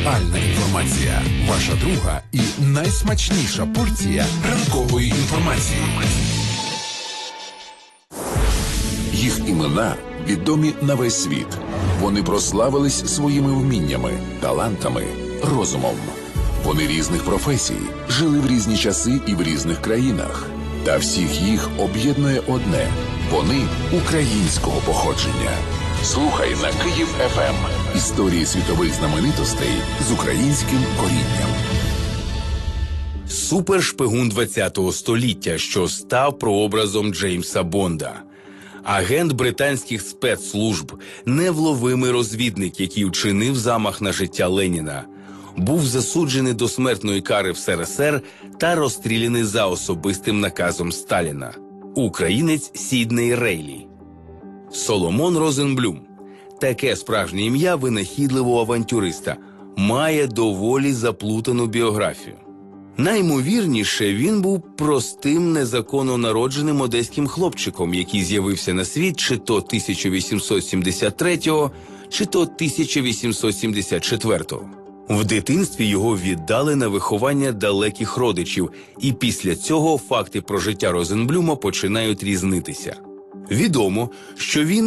Актуальна інформація. Ваша друга і найсмачніша порція ранкової інформації. Їх імена відомі на весь світ. Вони прославились своїми вміннями, талантами, розумом. Вони різних професій, жили в різні часи і в різних країнах. Та всіх їх об'єднує одне – вони українського походження. Слухай на Київ ФМ. Історії світових знаменитостей з українським корінням. Супершпигун ХХ століття, що став прообразом Джеймса Бонда. Агент британських спецслужб, невловимий розвідник, який вчинив замах на життя Леніна. Був засуджений до смертної кари в СРСР та розстріляний за особистим наказом Сталіна. Українець Сідней Рейлі. Соломон Розенблюм. Таке справжнє ім'я винахідливого авантюриста. Має доволі заплутану біографію. Наймовірніше, він був простим, незаконно народженим одеським хлопчиком, який з'явився на світ чи то 1873-го, чи то 1874-го. В дитинстві його віддали на виховання далеких родичів, і після цього факти про життя Розенблюма починають різнитися. Відомо, що він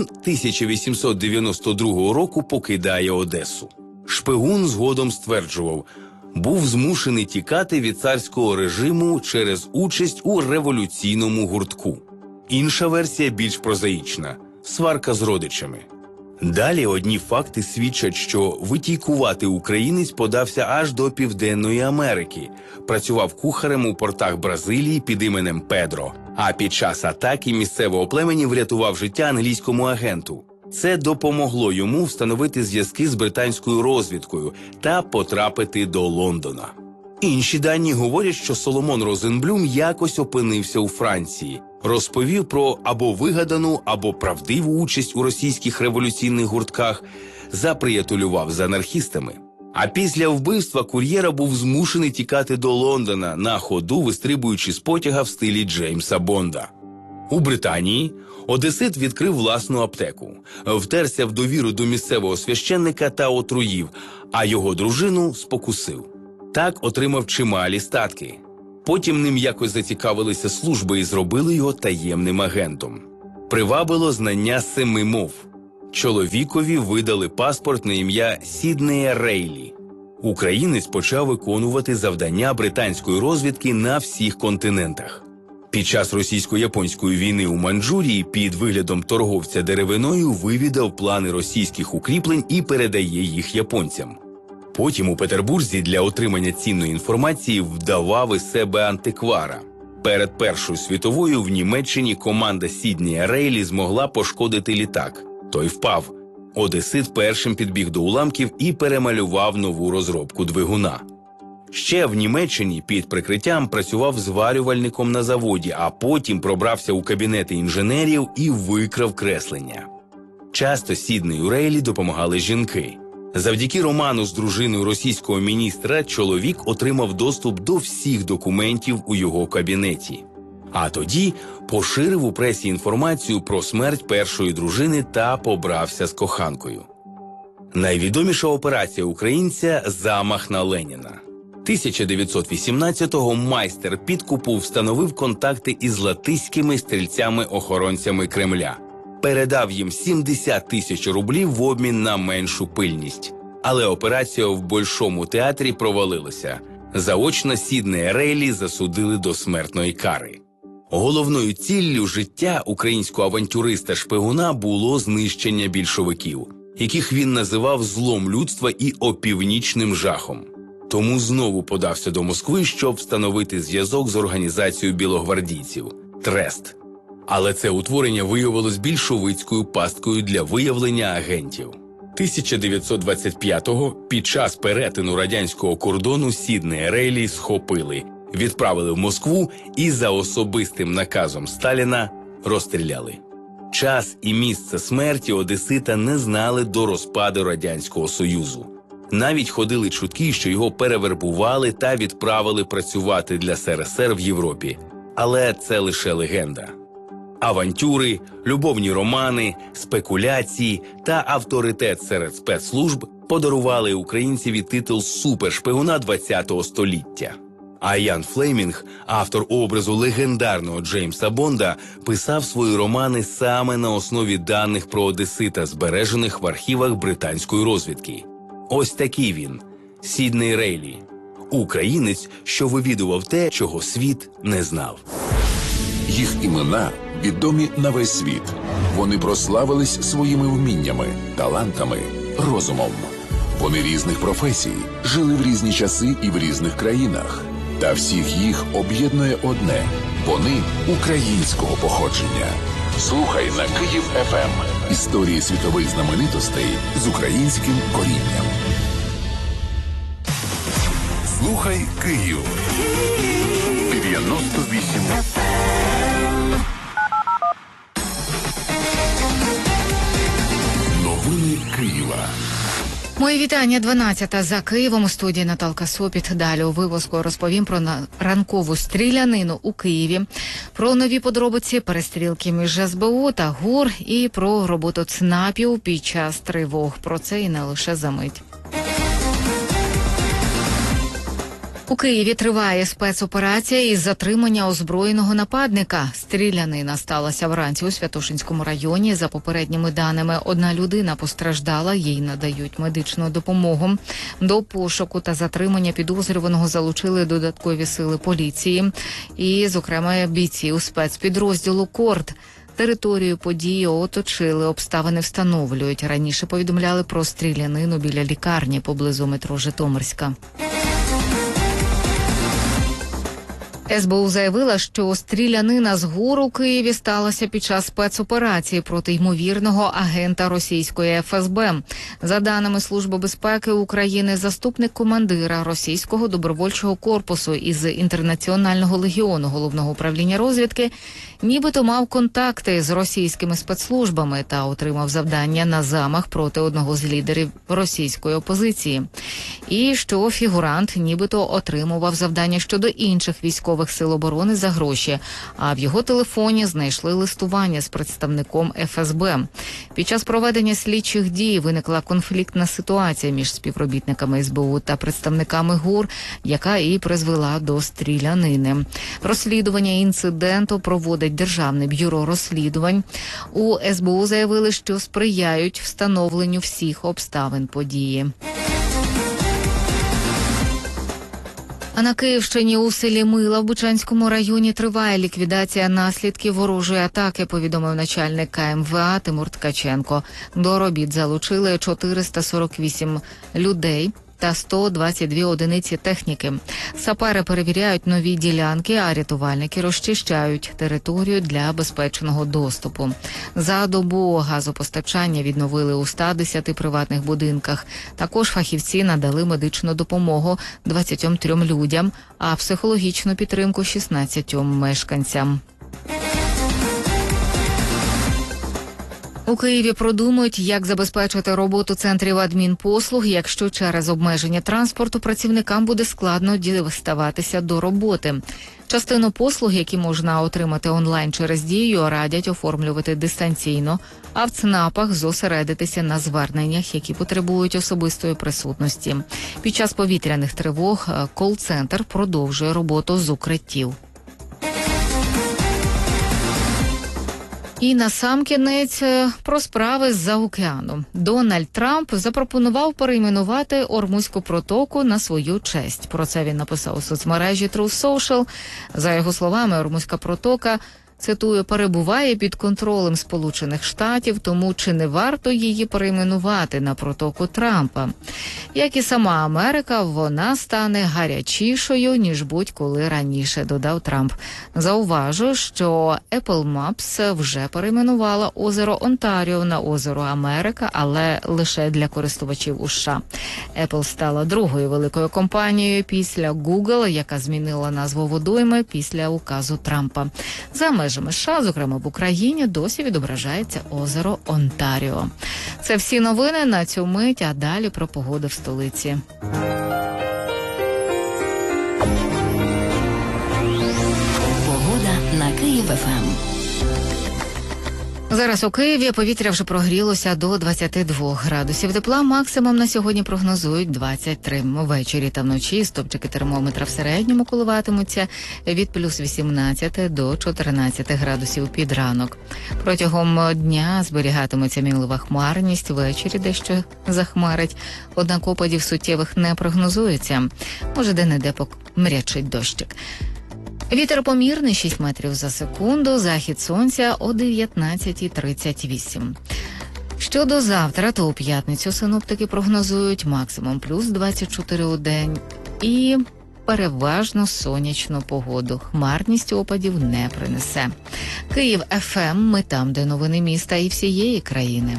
1892 року покидає Одесу. Шпигун згодом стверджував, був змушений тікати від царського режиму через участь у революційному гуртку. Інша версія більш прозаїчна – сварка з родичами. Далі одні факти свідчать, що витійкувати українець подався аж до Південної Америки. Працював кухарем у портах Бразилії під іменем Педро. А під час атаки місцевого племені врятував життя англійському агенту. Це допомогло йому встановити зв'язки з британською розвідкою та потрапити до Лондона. Інші дані говорять, що Соломон Розенблюм якось опинився у Франції. Розповів про або вигадану, або правдиву участь у російських революційних гуртках, заприятелював з анархістами. А після вбивства кур'єра був змушений тікати до Лондона, на ходу вистрибуючи з потяга в стилі Джеймса Бонда. У Британії одесит відкрив власну аптеку, втерся в довіру до місцевого священника та отруїв, а його дружину спокусив. Так отримав чималі статки. Потім ним якось зацікавилися служби і зробили його таємним агентом. Привабило знання 7 мов. Чоловікові видали паспорт на ім'я Сіднея Рейлі. Українець почав виконувати завдання британської розвідки на всіх континентах. Під час російсько-японської війни у Маньчжурії під виглядом торговця деревиною вивідав плани російських укріплень і передає їх японцям. Потім у Петербурзі для отримання цінної інформації вдавав із себе антиквара. Перед Першою світовою в Німеччині команда Сіднея Рейлі змогла пошкодити літак. Той впав. Одесит першим підбіг до уламків і перемалював нову розробку двигуна. Ще в Німеччині під прикриттям працював зварювальником на заводі, а потім пробрався у кабінети інженерів і викрав креслення. Часто Сіднею Рейлі допомагали жінки. Завдяки роману з дружиною російського міністра чоловік отримав доступ до всіх документів у його кабінеті. А тоді поширив у пресі інформацію про смерть першої дружини та побрався з коханкою. Найвідоміша операція українця – замах на Леніна. 1918-го майстер підкупу встановив контакти із латиськими стрільцями-охоронцями Кремля. Передав їм 70 тисяч рублів в обмін на меншу пильність. Але операція в Большому театрі провалилася. Заочно Сіднея Рейлі засудили до смертної кари. Головною ціллю життя українського авантюриста-шпигуна було знищення більшовиків, яких він називав злом людства і опівнічним жахом. Тому знову подався до Москви, щоб встановити зв'язок з організацією білогвардійців – Трест. Але це утворення виявилось більшовицькою пасткою для виявлення агентів. 1925-го під час перетину радянського кордону Сіднея Рейлі схопили, відправили в Москву і за особистим наказом Сталіна розстріляли. Час і місце смерті одесита не знали до розпаду Радянського Союзу. Навіть ходили чутки, що його перевербували та відправили працювати для СРСР в Європі. Але це лише легенда. Авантюри, любовні романи, спекуляції та авторитет серед спецслужб подарували українцеві титул супершпигуна ХХ століття. А Ян Флемінг, автор образу легендарного Джеймса Бонда, писав свої романи саме на основі даних про одесита, збережених в архівах британської розвідки. Ось такий він – Сідней Рейлі. Українець, що вивідував те, чого світ не знав. Їх імена відомі на весь світ. Вони прославились своїми вміннями, талантами, розумом. Вони різних професій, жили в різні часи і в різних країнах. Та всіх їх об'єднує одне – вони українського походження. Слухай на Київ ФМ. Історії світових знаменитостей з українським корінням. Слухай Київ. 98 FM. Новини Києва. Мої вітання, 12-та за Києвом, у студії Наталка Сопіт. Далі у випуску розповім про ранкову стрілянину у Києві, про нові подробиці перестрілки між СБУ та ГУР і про роботу ЦНАПів під час тривог. Про це і не лише за мить. У Києві триває спецоперація із затримання озброєного нападника. Стрілянина сталася вранці у Святошинському районі. За попередніми даними, одна людина постраждала, їй надають медичну допомогу. До пошуку та затримання підозрюваного залучили додаткові сили поліції і, зокрема, бійців спецпідрозділу «Корд». Територію події оточили, обставини встановлюють. Раніше повідомляли про стрілянину біля лікарні поблизу метро Житомирська. СБУ заявила, що стрілянина з ГУР у Києві сталася під час спецоперації проти ймовірного агента російської ФСБ. За даними Служби безпеки України, заступник командира російського добровольчого корпусу із Інтернаціонального легіону Головного управління розвідки нібито мав контакти з російськими спецслужбами та отримав завдання на замах проти одного з лідерів російської опозиції. І що фігурант нібито отримував завдання щодо інших військових сил оборони за гроші, а в його телефоні знайшли листування з представником ФСБ. Під час проведення слідчих дій виникла конфліктна ситуація між співробітниками СБУ та представниками ГУР, яка і призвела до стрілянини. Розслідування інциденту проводить Державне бюро розслідувань. У СБУ заявили, що сприяють встановленню всіх обставин події. А на Київщині у селі Мила в Бучанському районі триває ліквідація наслідків ворожої атаки, повідомив начальник КМВА Тимур Ткаченко. До робіт залучили 448 людей та 122 одиниці техніки. Сапери перевіряють нові ділянки, а рятувальники розчищають територію для безпечного доступу. За добу газопостачання відновили у 110 приватних будинках. Також фахівці надали медичну допомогу 23 людям, а психологічну підтримку 16 мешканцям. У Києві продумують, як забезпечити роботу центрів адмінпослуг, якщо через обмеження транспорту працівникам буде складно діставатися до роботи. Частину послуг, які можна отримати онлайн через Дію, радять оформлювати дистанційно, а в ЦНАПах зосередитися на зверненнях, які потребують особистої присутності. Під час повітряних тривог кол-центр продовжує роботу з укриттів. І насамкінець про справи з-за океану. Дональд Трамп запропонував перейменувати Ормузьку протоку на свою честь. Про це він написав у соцмережі Truth Social. За його словами, Ормузька протока, цитую, перебуває під контролем Сполучених Штатів, тому чи не варто її перейменувати на протоку Трампа. Як і сама Америка, вона стане гарячішою, ніж будь-коли раніше, додав Трамп. Зауважу, що Apple Maps вже перейменувала озеро Онтаріо на озеро Америка, але лише для користувачів у США. Apple стала другою великою компанією після Google, яка змінила назву водойми після указу Трампа. За межами США, зокрема в Україні, досі відображається озеро Онтаріо. Це всі новини на цю мить, а далі про погоду в столиці. Погода на Київ ФМ. Зараз у Києві повітря вже прогрілося до 22 градусів тепла. Максимум на сьогодні прогнозують 23. Ввечері та вночі стопчики термометра в середньому коливатимуться від плюс 18 до 14 градусів під ранок. Протягом дня зберігатиметься мінлива хмарність, ввечері дещо захмарить. Однак опадів суттєвих не прогнозується. Може, де-не-де помрячить дощик. Вітер помірний 6 метрів за секунду, захід сонця о 19:38. Щодо завтра, то у п'ятницю синоптики прогнозують максимум плюс 24 у день і переважно сонячну погоду. Хмарність опадів не принесе. Київ ФМ, ми там, де новини міста і всієї країни.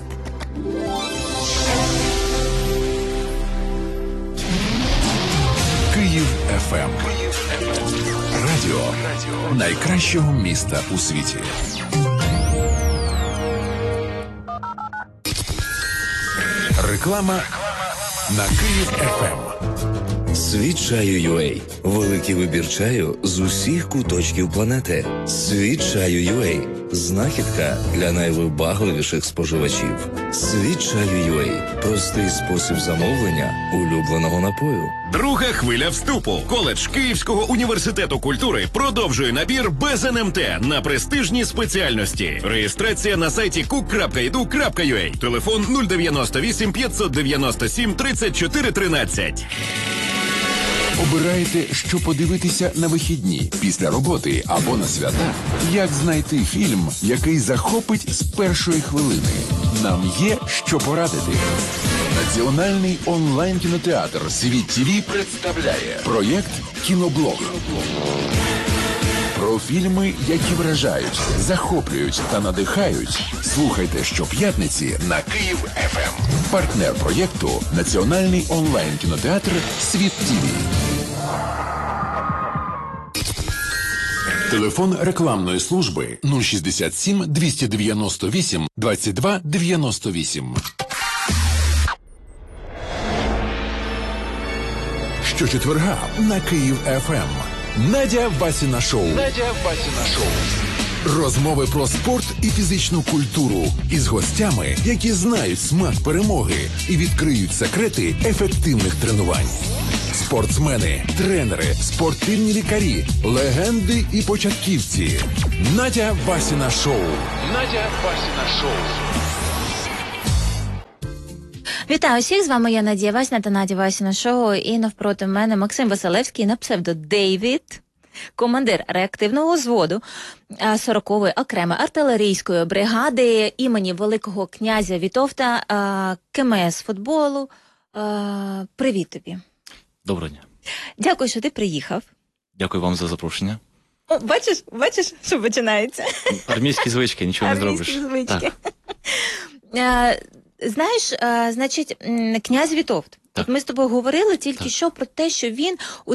Київ ФМ. Радіо найкращого міста у світі. Реклама на Київ ФМ. Світ чаю UA. Великий вибір чаю з усіх куточків планети. Світ чаю UA. Знахідка для найвибагливіших споживачів. Світ чаю UA. Простий спосіб замовлення улюбленого напою. Друга хвиля вступу. Коледж Київського університету культури продовжує набір без НМТ на престижні спеціальності. Реєстрація на сайті cook.edu.ua. Телефон 098 597 34 13. Обираєте, що подивитися на вихідні, після роботи або на свята? Як знайти фільм, який захопить з першої хвилини? Нам є що порадити. Національний онлайн-кінотеатр «Світ ТВ» представляє проєкт «Кіноблог». Про фільми, які вражають, захоплюють та надихають. Слухайте щоп'ятниці на Київ ФМ. Партнер проєкту – Національний онлайн-кінотеатр «Світ ТВ». Телефон рекламної служби 067 298 22 98. Щочетверга на Київ ФМ. Надя Васіна шоу. Розмови про спорт і фізичну культуру із гостями, які знають смак перемоги і відкриють секрети ефективних тренувань. Спортсмени, тренери, спортивні лікарі, легенди і початківці. Надя Васіна шоу. Вітаю всіх, з вами я Надія Васіна та Надя Васіна шоу. І навпроти мене Максим Василевський на псевдо Дейвід, командир реактивного взводу 40-ї окремої артилерійської бригади імені Великого князя Вітовта, КМС футболу. Привіт тобі. Доброго дня. Дякую, що ти приїхав. Дякую вам за запрошення. О, бачиш, що починається? Армійські звички, нічого не зробиш. Армійські звички. Так. Знаєш, значить, князь Вітовт. Так. От ми з тобою говорили тільки Так. що про те, що він у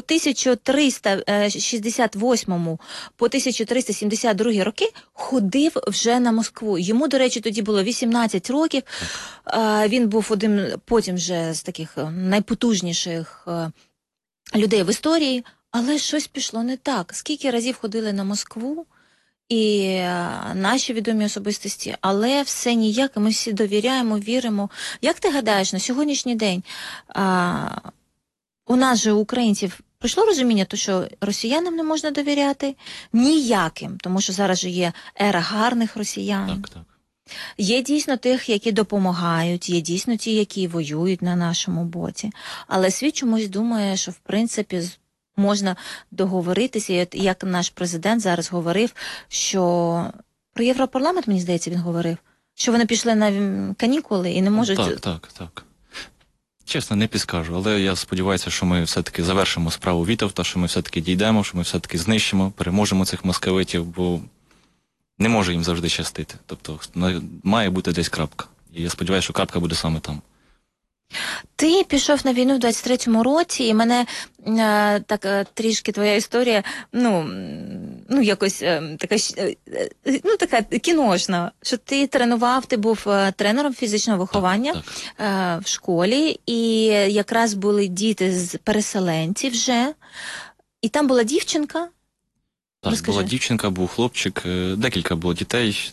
1368 по 1372 роки ходив вже на Москву. Йому, до речі, тоді було 18 років. Він був один потім вже з таких найпотужніших людей в історії, але щось пішло не так. Скільки разів ходили на Москву і наші відомі особистості, але все ніяк, ми всі довіряємо, віримо. Як ти гадаєш, на сьогоднішній день у нас же, у українців, прийшло розуміння, то, що росіянам не можна довіряти ніяким, тому що зараз же є ера гарних росіян. Так. Є дійсно тих, які допомагають, є дійсно ті, які воюють на нашому боці. Але світ чомусь думає, що в принципі можна договоритися, як наш президент зараз говорив, що про Європарламент, мені здається, він говорив, що вони пішли на канікули і не можуть... Так. Чесно, не підскажу, але я сподіваюся, що ми все-таки завершимо справу Вітовта, що ми все-таки дійдемо, що ми все-таки знищимо, переможемо цих московитів, бо не може їм завжди щастити. Тобто має бути десь крапка. І я сподіваюся, що крапка буде саме там. Ти пішов на війну в 23-му році, і мене так трішки твоя історія, якось така кіношна, що ти тренував, ти був тренером фізичного виховання в школі, і якраз були діти з переселенців вже, і там була дівчинка, Так, Розкажи. була дівчинка, був хлопчик, декілька було дітей.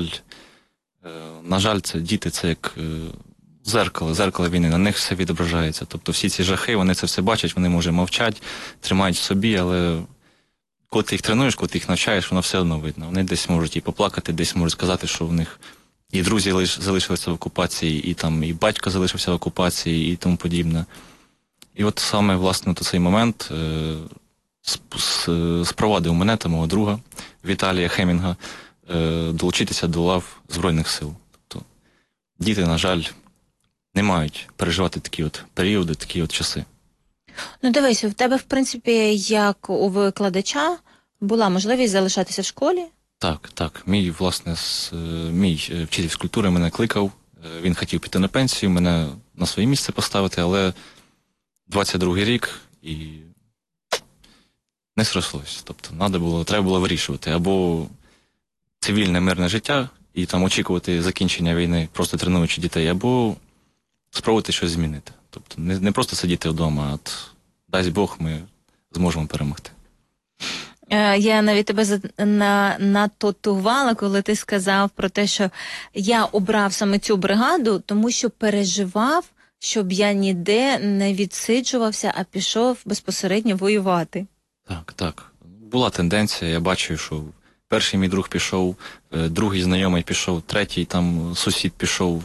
На жаль, це діти, це як зеркало війни, на них все відображається. Тобто всі ці жахи, вони це все бачать, вони, може, мовчать, тримають в собі, але коли ти їх тренуєш, коли ти їх навчаєш, воно все одно видно. Вони десь можуть і поплакати, десь можуть сказати, що в них і друзі залишилися в окупації, і батько залишився в окупації, і тому подібне. І от саме, власне, цей момент спровадив мене та мого друга Віталія Хемінга долучитися до лав Збройних сил. Тобто діти, на жаль, не мають переживати такі от періоди, такі от часи. Ну, дивись, в тебе, в принципі, як у викладача, була можливість залишатися в школі? Так. Мій вчитель фізкультури мене кликав, він хотів піти на пенсію, мене на своє місце поставити, але 22-й рік і не срослось. Тобто треба було вирішувати або цивільне мирне життя і там очікувати закінчення війни, просто тренуючи дітей, або спробувати щось змінити. Тобто не просто сидіти вдома, а дасть Бог, ми зможемо перемогти. Я навіть тебе натотувала, коли ти сказав про те, що я обрав саме цю бригаду, тому що переживав, щоб я ніде не відсиджувався, а пішов безпосередньо воювати. Так. Була тенденція, я бачив, що перший мій друг пішов, другий знайомий пішов, третій там сусід пішов.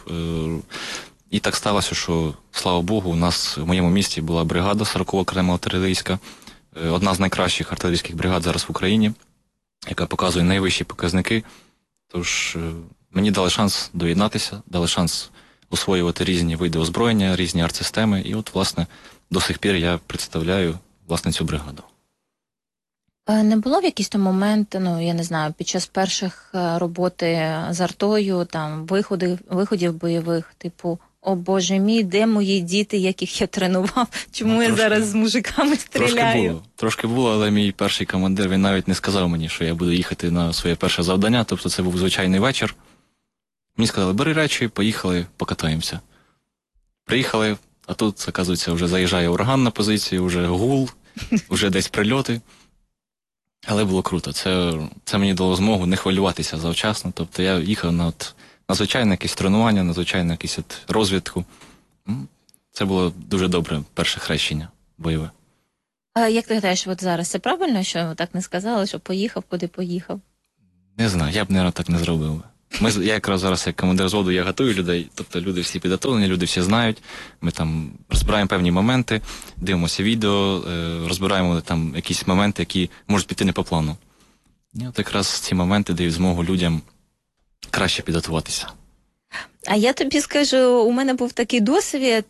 І так сталося, що, слава Богу, у нас в моєму місті була бригада 40-го окрема артилерійська, одна з найкращих артилерійських бригад зараз в Україні, яка показує найвищі показники. Тож мені дали шанс доєднатися, дали шанс освоювати різні види озброєння, різні артсистеми. І от, власне, до сих пір я представляю, власне, цю бригаду. Не було в якийсь там момент, я не знаю, під час перших роботи з артою, там, виходів бойових, типу, о Боже мій, де мої діти, яких я тренував, чому я зараз з мужиками стріляю? Трошки було, але мій перший командир, він навіть не сказав мені, що я буду їхати на своє перше завдання, тобто це був звичайний вечір. Мені сказали, бери речі, поїхали, покатаємося. Приїхали, а тут, оказується, вже заїжджає ураган на позицію, вже гул, вже десь прильоти. Але було круто. Це мені дало змогу не хвилюватися завчасно. Тобто я їхав на звичайне якесь тренування, на звичайну якусь розвідку. Це було дуже добре перше хрещення бойове. А як ти гадаєш, от зараз це правильно, що так не сказали, що поїхав, куди поїхав? Не знаю, я б, мабуть, так не зробив. Я якраз зараз, як командир взводу, я готую людей, тобто люди всі підготовлені, люди всі знають. Ми там розбираємо певні моменти, дивимося відео, розбираємо там якісь моменти, які можуть піти не по плану. І от якраз ці моменти дають змогу людям краще підготуватися. А я тобі скажу, у мене був такий досвід,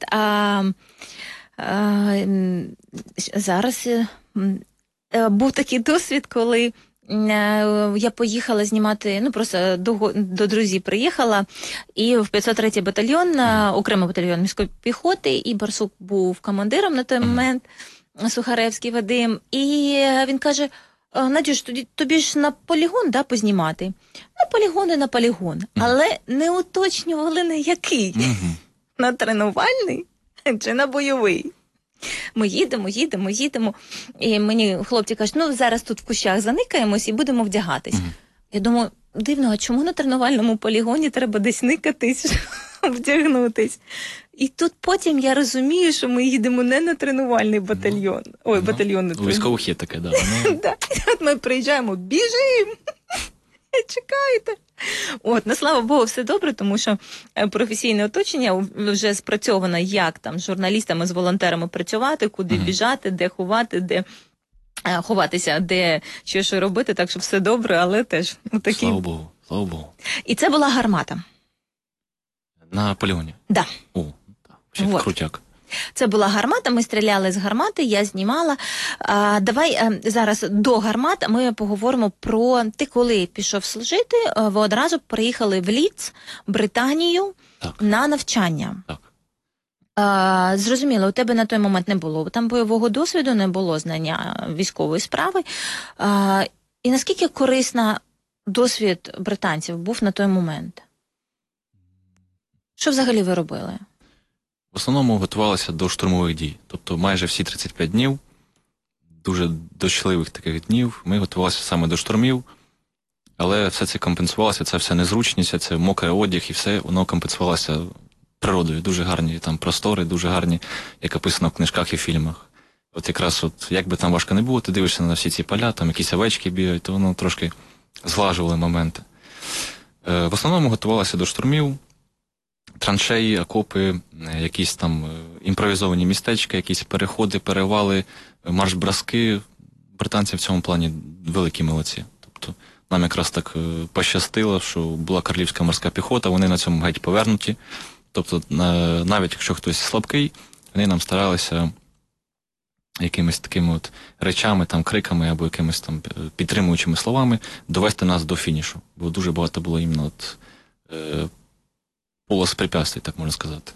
зараз був такий досвід, коли я поїхала знімати, просто до друзів приїхала, і в 503-й батальйон, окремий батальйон міської піхоти, і Барсук був командиром на той момент, Сухаревський Вадим, і він каже, Надюш, тобі ж на полігон, познімати? На полігон, але не уточнювали на який, на тренувальний чи на бойовий. Ми їдемо, і мені хлопці кажуть, зараз тут в кущах заникаємось і будемо вдягатись. Я думаю, дивно, а чому на тренувальному полігоні треба десь никатись, вдягнутись? І тут потім я розумію, що ми їдемо не на тренувальний батальйон. Батальйон. У військових є таке, да. От ми приїжджаємо, біжимо, чекайте. Слава Богу, все добре, тому що професійне оточення вже спрацьовано, як там з журналістами, з волонтерами працювати, куди біжати, де ховатися, де що робити, так що все добре, але теж такі. Слава Богу. І це була гармата. На полігоні? Да. Крутяк. Це була гармата, ми стріляли з гармати, я знімала. Давай зараз до гармат ми поговоримо про... Ти коли пішов служити, ви одразу приїхали в Лідс, Британію, на навчання. Так. Зрозуміло, у тебе на той момент не було там бойового досвіду, не було знання військової справи. І наскільки корисна досвід британців був на той момент? Що взагалі ви робили? В основному готувалися до штурмових дій. Тобто майже всі 35 днів дуже дощливих таких днів. Ми готувалися саме до штурмів, але все це компенсувалося, це все незручність, це мокрий одяг і все, воно компенсувалося природою. Дуже гарні там простори, дуже гарні, як описано в книжках і фільмах. От якраз, як би там важко не було, ти дивишся на всі ці поля, там якісь овечки бігають, то воно трошки зглажували моменти. В основному готувалося до штурмів, траншеї, окопи, якісь там імпровізовані містечка, якісь переходи, перевали, марш-броски. Британці в цьому плані великі молодці. Тобто нам якраз так пощастило, що була королівська морська піхота, вони на цьому геть повернуті. Тобто навіть якщо хтось слабкий, вони нам старалися якимись такими от речами, там, криками або якимись там підтримуючими словами довести нас до фінішу. Бо дуже багато було іменно от полос препятствий, так можна сказати.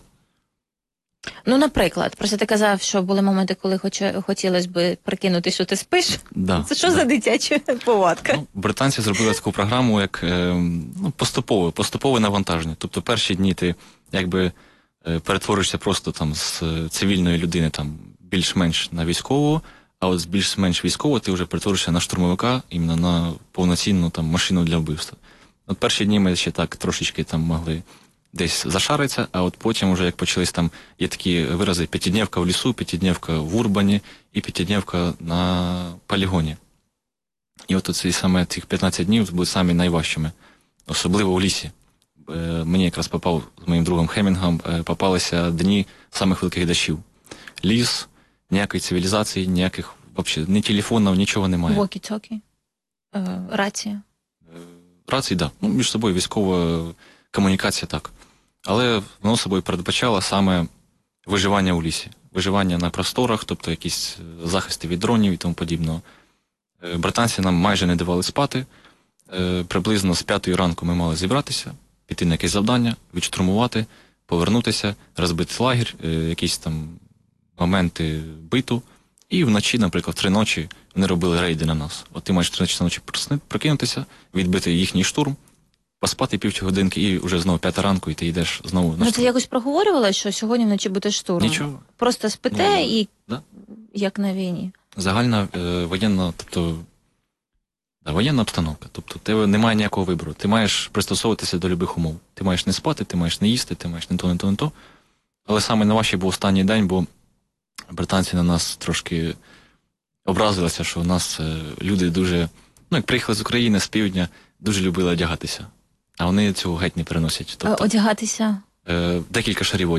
Ну, наприклад, просто ти казав, що були моменти, коли хотілося б прикинути, що ти спиш. Да, Це що за дитяча повадка? Ну, британці зробили таку програму, як поступове навантаження. Тобто перші дні ти якби перетворюєшся просто там з цивільної людини там більш-менш на військового, а от з більш-менш військового ти вже перетворюєшся на штурмовика, іменно на повноцінну там машину для вбивства. От перші дні ми ще так трошечки там могли десь зашариться, а от потім вже як почались там, є такі вирази: п'ятидневка в лісу, п'ятидневка в Урбані і п'ятидневка на полігоні. І от оці саме цих 15 днів були самі найважчими, особливо в лісі. Мені якраз попав з моїм другом Хемінгом, попалися дні самих великих дощів. Ліс, ніякої цивілізації, ніяких, взагалі, ні телефонів, нічого немає. Вокі-токі? Рація? Рації, так. Да. Ну, між собою військова комунікація, так. Але воно собою передбачало саме виживання у лісі. Виживання на просторах, тобто якісь захисти від дронів і тому подібного. Британці нам майже не давали спати. Приблизно з 5 ранку ми мали зібратися, піти на якесь завдання, відштурмувати, повернутися, розбити лагерь, якісь там моменти биту. І вночі, наприклад, в 3 ночі вони робили рейди на нас. От ти маєш 3 ночі прокинутися, відбити їхній штурм, поспати півгодинки і вже знову 5 ранку, і ти йдеш знову на штурм. Ну, ти якось проговорювала, що сьогодні вночі буде штурм? Нічого. Просто спите і да. як на війні? Загальна воєнна, тобто воєнна обстановка. Тобто у тебе немає ніякого вибору. Ти маєш пристосовуватися до любих умов. Ти маєш не спати, ти маєш не їсти, ти маєш не то, не то, не то. Але саме найважчий був останній день, бо британці на нас трошки образилися, що у нас люди дуже, ну, як приїхали з України, з півдня, дуже любили одягатися. А вони цього геть не переносять. Тобто, одягатися? Декілька шарів